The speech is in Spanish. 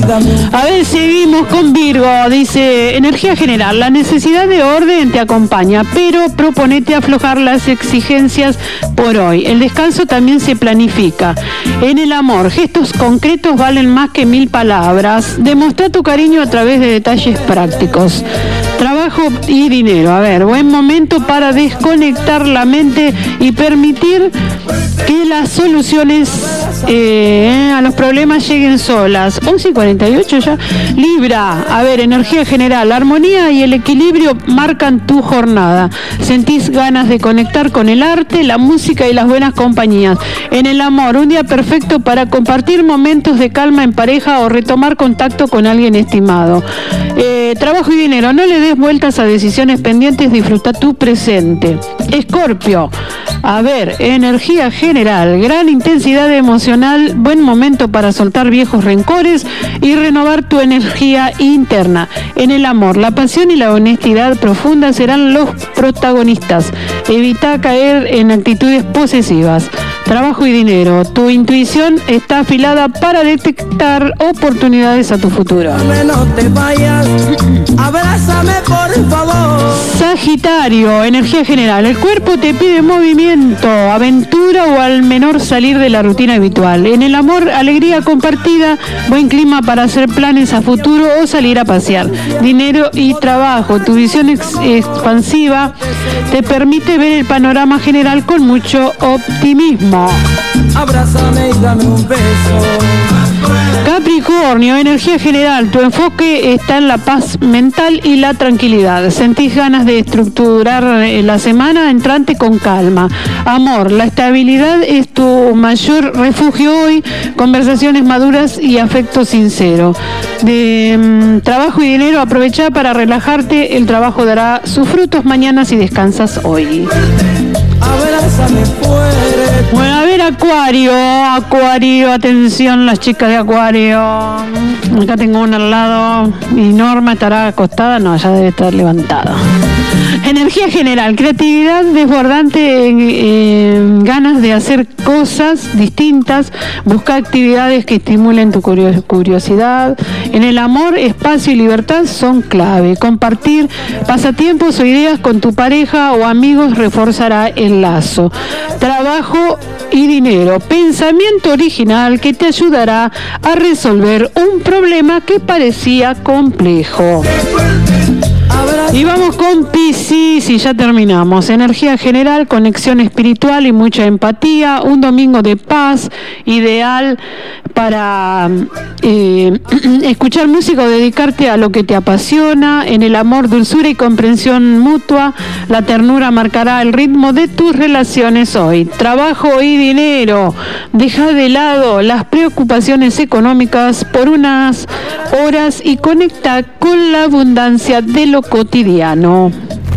A ver, seguimos con Virgo. Dice, energía general, la necesidad de orden te acompaña, pero proponete aflojar las exigencias por hoy. El descanso también se planifica. En el amor, gestos concretos valen más que 1000 palabras. Demostra tu cariño a través de detalles prácticos. Trabajo y dinero. A ver, buen momento para desconectar la mente y permitir que las soluciones a los problemas lleguen solas. 11:48 ya. Libra, a ver, energía general, la armonía y el equilibrio marcan tu jornada. Sentís ganas de conectar con el arte, la música y las buenas compañías. En el amor, un día perfecto para compartir momentos de calma en pareja o retomar contacto con alguien estimado. Trabajo y dinero, no le des vueltas a decisiones pendientes, disfruta tu presente. Escorpio, a ver, energía general, gran intensidad emocional, buen momento para soltar viejos rencores y renovar tu energía interna. En el amor, la pasión y la honestidad profunda serán los protagonistas. Evita caer en actitudes posesivas. Trabajo y dinero, tu intuición está afilada para detectar oportunidades a tu futuro. No te vayas, abrázame por favor. Sagitario, energía general, el cuerpo te pide movimiento, aventura o al menor salir de la rutina habitual. En el amor, alegría compartida, buen clima para hacer planes a futuro o salir a pasear. Dinero y trabajo, tu visión expansiva te permite ver el panorama general con mucho optimismo. Abrázame y dame un beso. Capricornio, energía general, tu enfoque está en la paz mental y la tranquilidad. Sentís ganas de estructurar la semana entrante con calma. Amor, la estabilidad es tu mayor refugio hoy, conversaciones maduras y afecto sincero. De trabajo y dinero, aprovecha para relajarte, el trabajo dará sus frutos mañana si descansas hoy. Abrázame fuerte. Bueno, a ver, Acuario, atención las chicas de Acuario. Acá tengo una al lado y Norma estará acostada, no, ya debe estar levantada. Energía general, creatividad desbordante, ganas de hacer cosas distintas, busca actividades que estimulen tu curiosidad. En el amor, espacio y libertad son clave. Compartir pasatiempos o ideas con tu pareja o amigos reforzará el lazo. Trabajo y dinero, pensamiento original que te ayudará a resolver un problema que parecía complejo. Y vamos con Piscis y ya terminamos. Energía general, conexión espiritual y mucha empatía. Un domingo de paz, ideal para escuchar música o dedicarte a lo que te apasiona. En el amor, dulzura y comprensión mutua. La ternura marcará el ritmo de tus relaciones hoy. Trabajo y dinero. Deja de lado las preocupaciones económicas por unas horas y conecta con la abundancia de lo cotidiano.